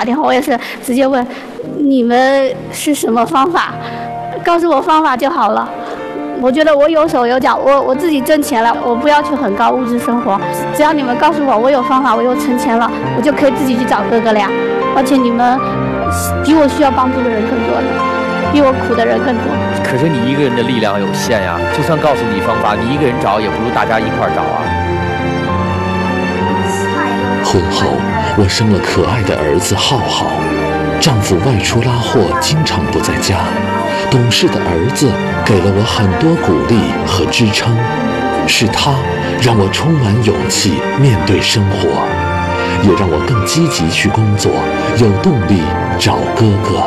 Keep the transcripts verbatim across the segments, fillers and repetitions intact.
打电话，我也是直接问你们是什么方法，告诉我方法就好了。我觉得我有手有脚，我我自己挣钱了，我不要求很高物质生活，只要你们告诉我我有方法，我又存钱了，我就可以自己去找哥哥了呀。而且你们比我需要帮助的人更多呢，比我苦的人更多。 可是你一个人的力量有限呀，就算告诉你方法，你一个人找也不如大家一块儿找啊。 婚后，我生了可爱的儿子浩浩，丈夫外出拉货，经常不在家。懂事的儿子给了我很多鼓励和支撑，是他让我充满勇气面对生活，也让我更积极去工作，有动力找哥哥。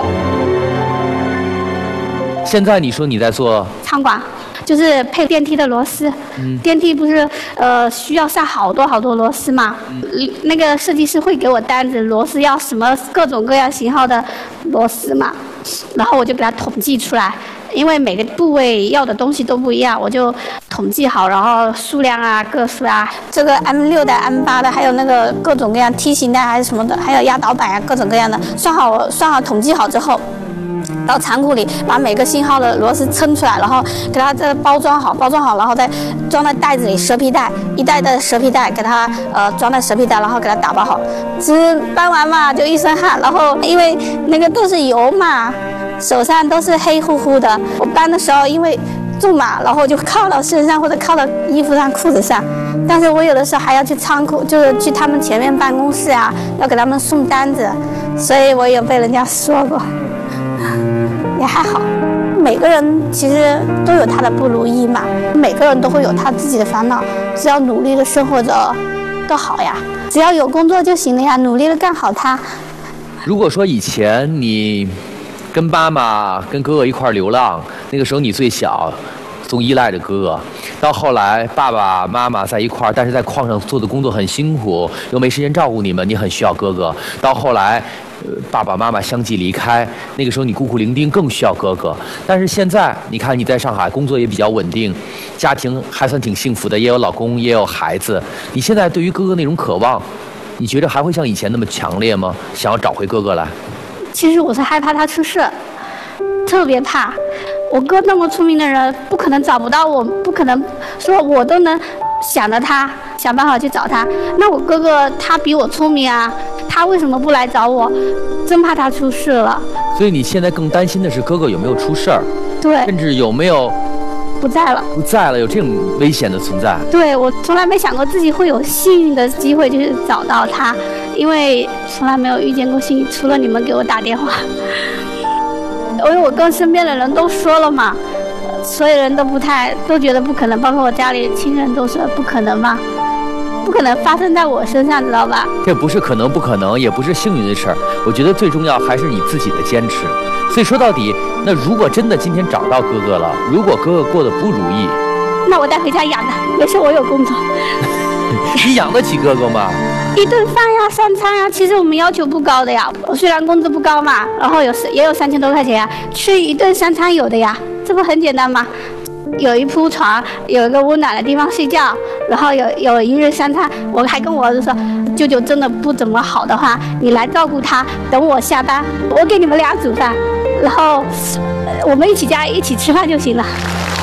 现在你说你在做仓管，就是配电梯的螺丝。嗯、电梯不是呃需要上好多好多螺丝嘛？嗯、那个设计师会给我单子，螺丝要什么各种各样型号的螺丝嘛，然后我就给他统计出来。因为每个部位要的东西都不一样，我就统计好，然后数量啊、个数啊，这个 M 六 的、M 八 的，还有那个各种各样梯形的还是什么的，还有压倒板啊，各种各样的，算好算好统计好之后，到仓库里把每个型号的螺丝称出来，然后给它这包装好，包装好，然后再装在袋子里，蛇皮袋一袋的蛇皮袋给它呃装在蛇皮袋，然后给它打包好。只是搬完嘛就一身汗，然后因为那个都是油嘛。手上都是黑乎乎的，我搬的时候因为重嘛，然后就靠到身上或者靠到衣服上、裤子上。但是我有的时候还要去仓库，就是去他们前面办公室啊，要给他们送单子，所以我有被人家说过，也还好。每个人其实都有他的不如意嘛，每个人都会有他自己的烦恼，只要努力的生活着都好呀，只要有工作就行了呀，努力的干好它。 如果说以前你跟妈妈、跟哥哥一块流浪，那个时候你最小，总依赖着哥哥。到后来，爸爸妈妈在一块儿，但是在矿上做的工作很辛苦，又没时间照顾你们，你很需要哥哥。到后来，呃，爸爸妈妈相继离开，那个时候你孤苦伶仃，更需要哥哥。但是现在，你看你在上海工作也比较稳定，家庭还算挺幸福的，也有老公，也有孩子。你现在对于哥哥那种渴望，你觉得还会像以前那么强烈吗？想要找回哥哥来？ 其实我是害怕他出事，特别怕。我哥那么出名的人，不可能找不到我，不可能说我都能想着他，想办法去找他。那我哥哥他比我聪明啊，他为什么不来找我？真怕他出事了。 所以你现在更担心的是哥哥有没有出事儿， 对， 甚至有没有不在了， 不在了，有这种危险的存在。对， 我从来没想过自己会有幸运的机会，就是找到他。因为从来没有遇见过幸运，除了你们给我打电话。因为我跟身边的人都说了嘛，所有人都不太都觉得不可能，包括我家里的亲人都说不可能嘛，不可能发生在我身上，知道吧？ 这不是可能不可能，也不是幸运的事儿。我觉得最重要还是你自己的坚持。所以说到底，那如果真的今天找到哥哥了，如果哥哥过得不如意， 那我带回家养的，没事，我有工作。 你养得起哥哥吗？ 一顿饭呀，三餐呀，其实我们要求不高的呀。我虽然工资不高嘛，然后有也有三千多块钱呀，吃一顿三餐有的呀，这不很简单吗？有一铺床，有一个温暖的地方睡觉，然后有有一日三餐。我还跟我儿子说，舅舅真的不怎么好的话，你来照顾他，等我下班，我给你们俩煮饭，然后我们一起家一起吃饭就行了。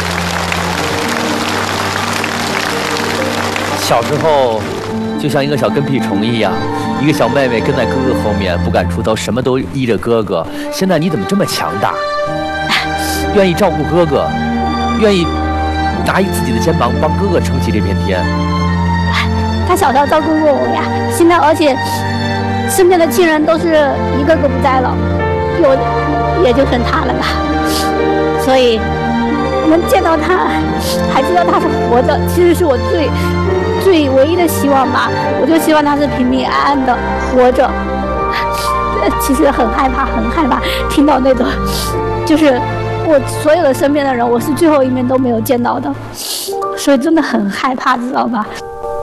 小时候就像一个小跟屁虫一样，一个小妹妹跟在哥哥后面不敢出头，什么都依着哥哥。现在你怎么这么强大，愿意照顾哥哥，愿意拿自己的肩膀帮哥哥撑起这片天？ 他小时候照顾过我呀，现在而且身边的亲人都是一个个不在了，有也就剩他了吧。所以能见到他，还知道他是活着，其实是我最最唯一的希望吧。我就希望他是平平安安的活着。其实很害怕，很害怕听到那种，就是我所有的身边的人，我是最后一面都没有见到的，所以真的很害怕，知道吧？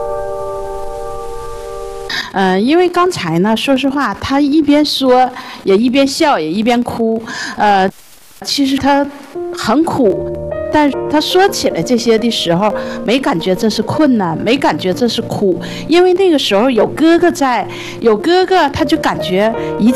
嗯、呃，因为刚才呢，说实话，他一边说也一边笑，也一边哭。呃，其实他很苦。但他说起来这些的时候，没感觉这是困难，没感觉这是苦，因为那个时候有哥哥在，有哥哥他就感觉一切